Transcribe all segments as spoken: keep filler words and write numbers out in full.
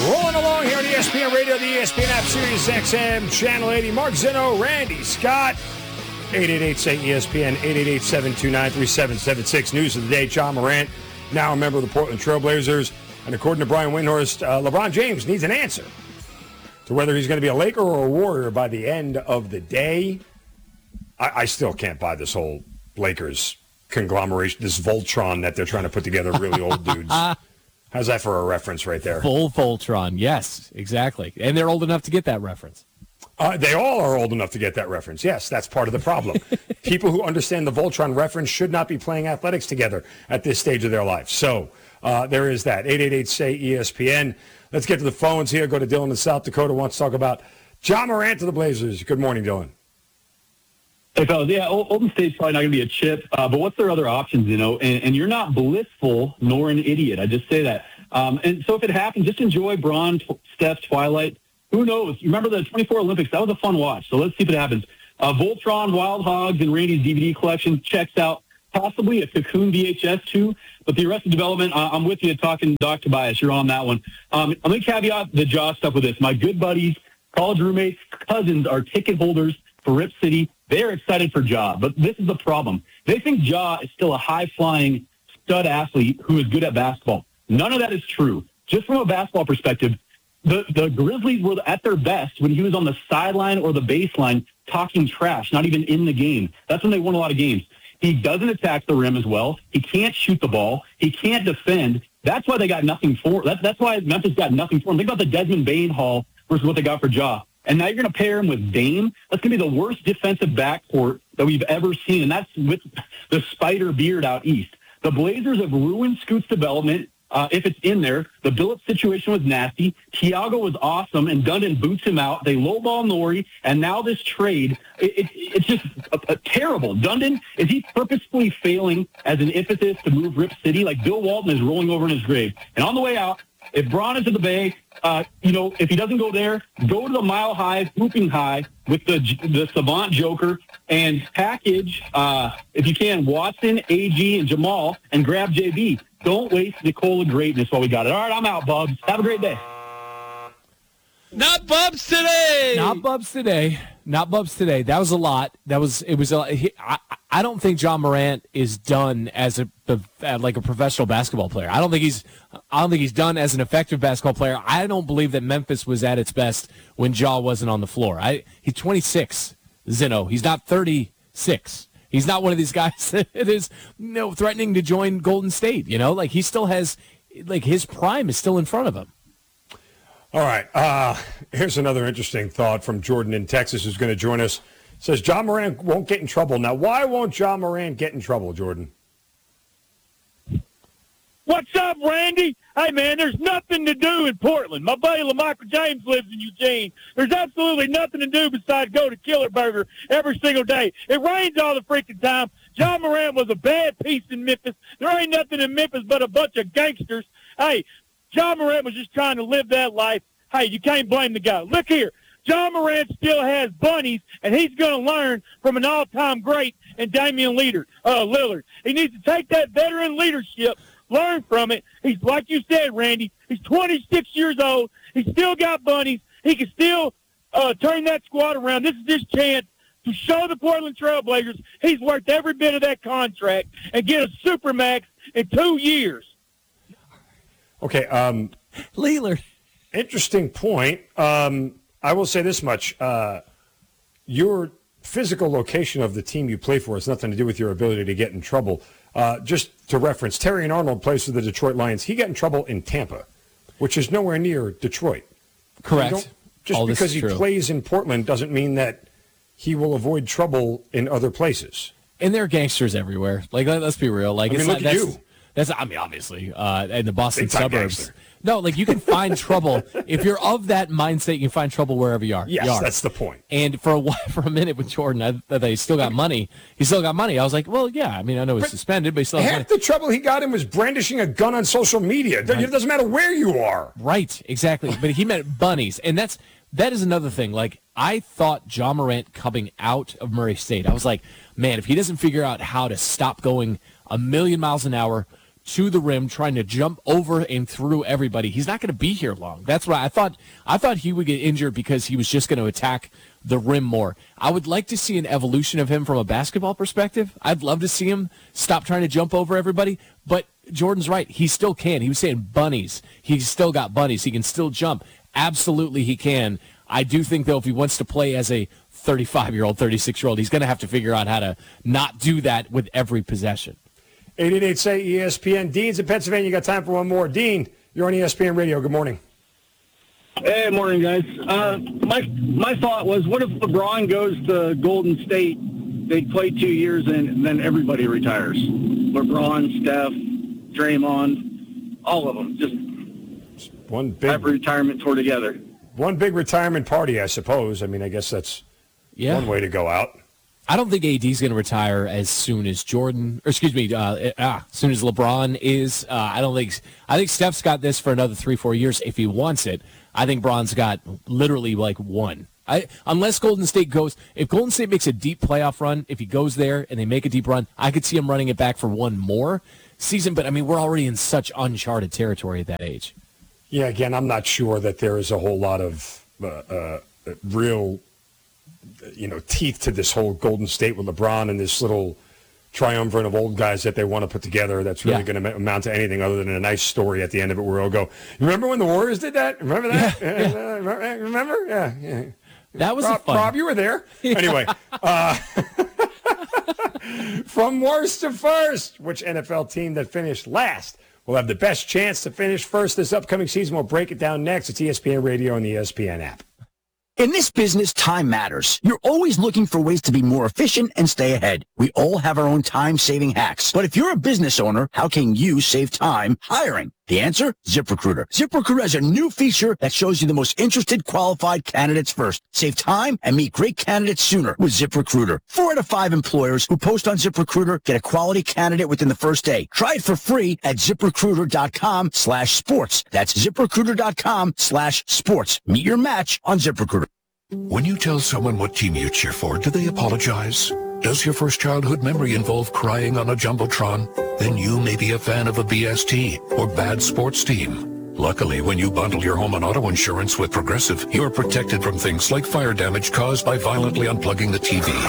Rolling along here on E S P N Radio, the E S P N app, Sirius X M, Channel eighty. Mark Zinno, Randy Scott, eight eight eight, say E S P N, eight eight eight, seven two nine, three seven seven six. News of the day, Ja Morant, now a member of the Portland Trail Blazers. And according to Brian Windhorst, uh, LeBron James needs an answer to whether he's going to be a Laker or a Warrior by the end of the day. I, I still can't buy this whole Lakers conglomeration, this Voltron that they're trying to put together, really old dudes. How's that for a reference right there? Full Voltron, yes, exactly. And they're old enough to get that reference. Uh, they all are old enough to get that reference. Yes, that's part of the problem. People who understand the Voltron reference should not be playing athletics together at this stage of their life. So uh, there is that. eight eight eight, say E S P N. Let's get to the phones here. Go to Dylan in South Dakota. Wants to talk about Ja Morant to the Blazers. Good morning, Dylan. Hey, fellas, yeah, Golden State's probably not going to be a chip, uh, but what's their other options, you know? And, and you're not blissful nor an idiot. I just say that. Um, and so if it happens, just enjoy Bron, Steph, Twilight. Who knows? You remember the twenty-four Olympics? That was a fun watch. So let's see if it happens. Uh, Voltron, Wild Hogs, and Randy's D V D collection checks out. Possibly a Cocoon V H S too. But the Arrested Development, uh, I'm with you talking Doc Tobias. You're on that one. Um, I'm going to caveat the Ja stuff with this. My good buddies, college roommates, cousins are ticket holders for Rip City. They're excited for Ja. But this is the problem. They think Ja is still a high-flying stud athlete who is good at basketball. None of that is true. Just from a basketball perspective, the, the Grizzlies were at their best when he was on the sideline or the baseline talking trash, not even in the game. That's when they won a lot of games. He doesn't attack the rim as well. He can't shoot the ball. He can't defend. That's why they got nothing for that, That's why Memphis got nothing for him. Think about the Desmond Bane haul versus what they got for Ja. And now you're going to pair him with Dame. That's going to be the worst defensive backcourt that we've ever seen, and that's with the spider beard out east. The Blazers have ruined Scoot's development. Uh, if it's in there, the Billups situation was nasty. Tiago was awesome, and Dundon boots him out. They lowball Nori, and now this trade, it, it, it's just a, a terrible. Dundon, is he purposefully failing as an emphasis to move Rip City? Like Bill Walton is rolling over in his grave. And on the way out, if Bron is in the Bay, uh, you know, if he doesn't go there, go to the Mile High, Whooping High with the the Savant Joker and package, uh, if you can, Watson, A G, and Jamal, and grab J B. Don't waste Nikola greatness while we got it. All right, I'm out, Bubs. Have a great day. Not Bubs today. Not Bubs today. Not Bubs today. That was a lot. That was it. Was a, he, I, I don't think Ja Morant is done as a like a professional basketball player. I don't think he's. I don't think he's done as an effective basketball player. I don't believe that Memphis was at its best when Ja wasn't on the floor. I he's twenty-six. Zinno. He's not thirty-six. He's not one of these guys that is, you know, threatening to join Golden State. You know, like he still has, like his prime is still in front of him. All right. Uh, here's another interesting thought from Jordan in Texas, who's going to join us. Says Ja Morant won't get in trouble. Now, why won't Ja Morant get in trouble, Jordan? What's up, Randy? Hey, man, there's nothing to do in Portland. My buddy LaMichael James lives in Eugene. There's absolutely nothing to do besides go to Killer Burger every single day. It rains all the freaking time. Ja Morant was a bad piece in Memphis. There ain't nothing in Memphis but a bunch of gangsters. Hey, Ja Morant was just trying to live that life. Hey, you can't blame the guy. Look here. Ja Morant still has bunnies, and he's going to learn from an all-time great and Damian Lillard. Uh, Lillard. He needs to take that veteran leadership, learn from it. He's, like you said, Randy, he's twenty-six years old. He's still got bunnies. He can still uh, turn that squad around. This is his chance to show the Portland Trail Blazers he's worth every bit of that contract and get a supermax in two years. Okay, um, Lillard. Interesting point. Um, I will say this much. Uh, your physical location of the team you play for has nothing to do with your ability to get in trouble. Uh, just to reference, Terrion Arnold plays for the Detroit Lions. He got in trouble in Tampa, which is nowhere near Detroit. Correct. Just All because he true. plays in Portland doesn't mean that he will avoid trouble in other places. And there are gangsters everywhere. Like, let's be real. Like, I mean, it's look not, at that's, you. That's, I mean, obviously, uh, in the Boston Big-time suburbs. gangster. No, like, you can find trouble. If you're of that mindset, you can find trouble wherever you are. Yes, you are. that's the point. And for a while, for a minute with Jordan, I thought he still got money. He still got money. I was like, well, yeah. I mean, I know he's But suspended, but he still has Half money. the trouble he got in was brandishing a gun on social media. It doesn't matter where you are. Right, exactly. But he meant bunnies. And that's that is another thing. Like, I thought Ja Morant coming out of Murray State, I was like, man, if he doesn't figure out how to stop going a million miles an hour, to the rim, trying to jump over and through everybody. He's not going to be here long. That's why I thought I thought he would get injured because he was just going to attack the rim more. I would like to see an evolution of him from a basketball perspective. I'd love to see him stop trying to jump over everybody, but Jordan's right. He still can. He was saying bunnies. He's still got bunnies. He can still jump. Absolutely he can. I do think, though, if he wants to play as a thirty-five-year-old, thirty-six-year-old, he's going to have to figure out how to not do that with every possession. eight eight eight say E S P N. Dean's in Pennsylvania. You got time for one more. Dean, you're on E S P N Radio. Good morning. Hey, morning, guys. Uh, my my thought was, what if LeBron goes to Golden State? They play two years and then everybody retires. LeBron, Steph, Draymond, all of them. Just one big have a retirement tour together. One big retirement party, I suppose. I mean, I guess that's yeah. one way to go out. I don't think A D's going to retire as soon as Jordan, or excuse me, uh, ah, as soon as LeBron is. Uh, I don't think. I think Steph's got this for another three, four years if he wants it. I think Bron's got literally like one. I, unless Golden State goes, if Golden State makes a deep playoff run, if he goes there and they make a deep run, I could see him running it back for one more season. But I mean, we're already in such uncharted territory at that age. Yeah, again, I'm not sure that there is a whole lot of uh, uh, real, you know, teeth to this whole Golden State with LeBron and this little triumvirate of old guys that they want to put together that's really yeah. going to amount to anything other than a nice story at the end of it where it'll go, remember when the Warriors did that? Remember that? Yeah, yeah. Uh, remember? Yeah, yeah. That was Rob, fun. Rob, you were there. Yeah. Anyway, uh, from worst to first, which N F L team that finished last will have the best chance to finish first this upcoming season? We'll break it down next. It's E S P N Radio and the E S P N app. In this business, time matters. You're always looking for ways to be more efficient and stay ahead. We all have our own time-saving hacks. But if you're a business owner, how can you save time hiring? The answer? ZipRecruiter. ZipRecruiter has a new feature that shows you the most interested qualified candidates first. Save time and meet great candidates sooner with ZipRecruiter. Four out of five employers who post on ZipRecruiter get a quality candidate within the first day. Try it for free at ZipRecruiter.com slash sports. That's ZipRecruiter.com slash sports. Meet your match on ZipRecruiter. When you tell someone what team you cheer for, do they apologize? Does your first childhood memory involve crying on a Jumbotron? Then you may be a fan of a B S T or bad sports team. Luckily, when you bundle your home and auto insurance with Progressive, you're protected from things like fire damage caused by violently unplugging the T V.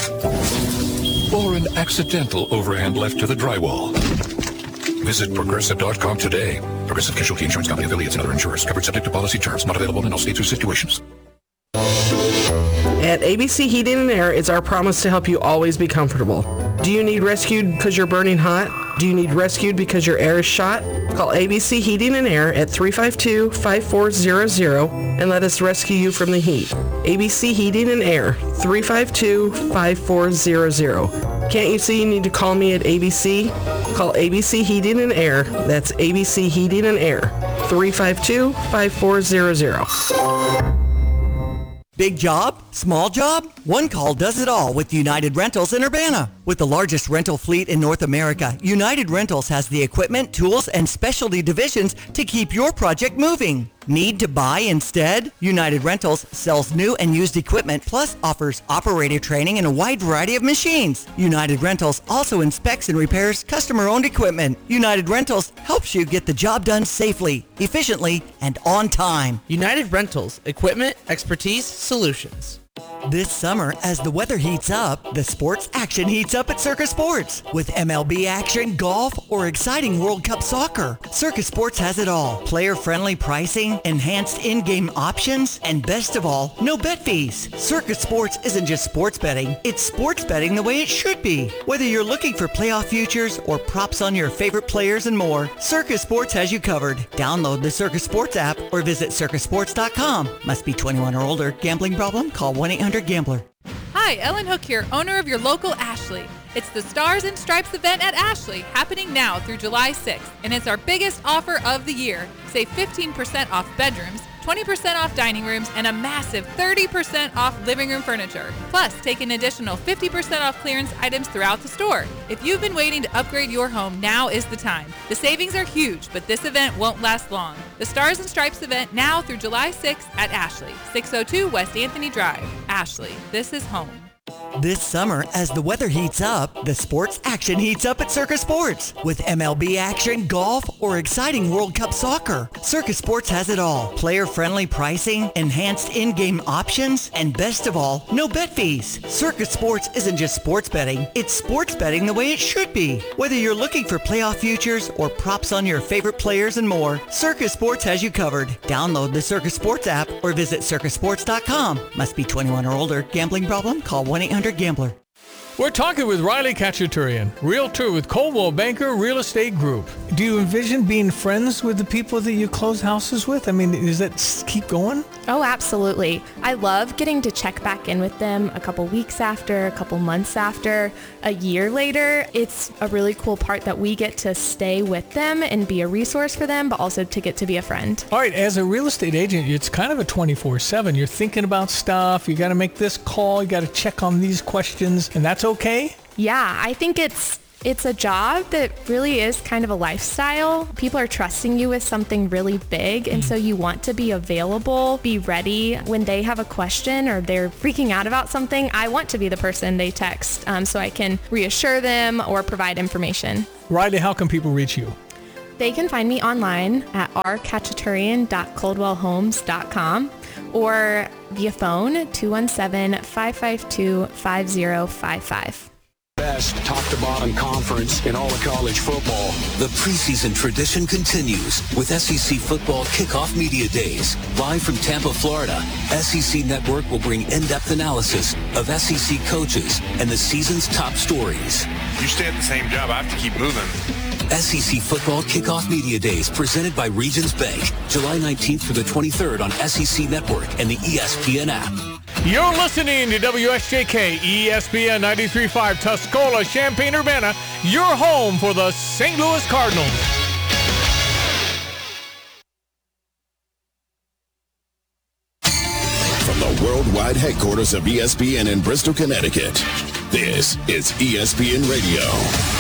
Or an accidental overhand left to the drywall. Visit Progressive dot com today. Progressive Casualty Insurance Company affiliates and other insurers. Covered subject to policy terms. Not available in all states or situations. At A B C Heating and Air, it's our promise to help you always be comfortable. Do you need rescued because you're burning hot? Do you need rescued because your air is shot? Call A B C Heating and Air at three five two, five four zero zero and let us rescue you from the heat. A B C Heating and Air, three five two, five four zero zero. Can't you see you need to call me at A B C? Call A B C Heating and Air. That's A B C Heating and Air, three five two, five four zero zero. Big job? Small job? One call does it all with United Rentals in Urbana. With the largest rental fleet in North America, United Rentals has the equipment, tools, and specialty divisions to keep your project moving. Need to buy instead? United Rentals sells new and used equipment, plus offers operator training and a wide variety of machines. United Rentals also inspects and repairs customer-owned equipment. United Rentals helps you get the job done safely, efficiently, and on time. United Rentals, equipment, expertise, solutions. This summer, as the weather heats up, the sports action heats up at Circus Sports. With M L B action, golf, or exciting World Cup soccer, Circus Sports has it all. Player-friendly pricing, enhanced in-game options, and best of all, no bet fees. Circus Sports isn't just sports betting, it's sports betting the way it should be. Whether you're looking for playoff futures or props on your favorite players and more, Circus Sports has you covered. Download the Circus Sports app or visit circus sports dot com. Must be twenty-one or older. Gambling problem? Call one eight hundred gambler. Hi, Ellen Hook here, owner of your local Ashley. It's the Stars and Stripes event at Ashley, happening now through July sixth, and it's our biggest offer of the year. Save fifteen percent off bedrooms, twenty percent off dining rooms, and a massive thirty percent off living room furniture. Plus, take an additional fifty percent off clearance items throughout the store. If you've been waiting to upgrade your home, now is the time. The savings are huge, but this event won't last long. The Stars and Stripes event now through July sixth at Ashley, six oh two West Anthony Drive. Ashley, this is home. This summer, as the weather heats up, the sports action heats up at Circus Sports. With M L B action, golf, or exciting World Cup soccer, Circus Sports has it all. Player-friendly pricing, enhanced in-game options, and best of all, no bet fees. Circus Sports isn't just sports betting, it's sports betting the way it should be. Whether you're looking for playoff futures or props on your favorite players and more, Circus Sports has you covered. Download the Circus Sports app or visit circus sports dot com. Must be twenty-one or older. Gambling problem? Call one eight hundred gambler. We're talking with Riley Kachaturian, Realtor with Coldwell Banker Real Estate Group. Do you envision being friends with the people that you close houses with? I mean, does that keep going? Oh, absolutely. I love getting to check back in with them a couple weeks after, a couple months after, a year later. It's a really cool part that we get to stay with them and be a resource for them, but also to get to be a friend. All right, as a real estate agent, it's kind of a twenty-four seven. You're thinking about stuff. You got to make this call. You got to check on these questions, and that's okay? Yeah, I think it's it's a job that really is kind of a lifestyle. People are trusting you with something really big, and so you want to be available, be ready when they have a question or they're freaking out about something. I want to be the person they text um, so I can reassure them or provide information. Riley, how can people reach you? They can find me online at r kachaturian dot coldwell homes dot com or via phone two one seven, five five two, five zero five five. Best top-to-bottom conference in all of college football. The preseason tradition continues with S E C Football Kickoff Media Days. Live from Tampa, Florida, S E C Network will bring in-depth analysis of S E C coaches and the season's top stories. You stay at the same job, I have to keep moving. S E C Football Kickoff Media Days presented by Regions Bank, July nineteenth through the twenty-third on S E C Network and the E S P N app. You're listening to W S J K E S P N ninety-three point five Tuscola, Champaign-Urbana, your home for the Saint Louis Cardinals. From the worldwide headquarters of E S P N in Bristol, Connecticut, this is E S P N Radio.